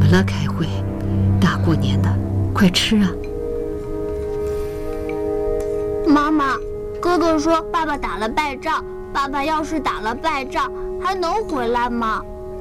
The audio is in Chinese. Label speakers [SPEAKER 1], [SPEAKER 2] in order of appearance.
[SPEAKER 1] 了，开会，大过年的，快吃啊！
[SPEAKER 2] 妈妈，哥哥说爸爸打了败仗，爸爸要是打了败仗，还能回来吗？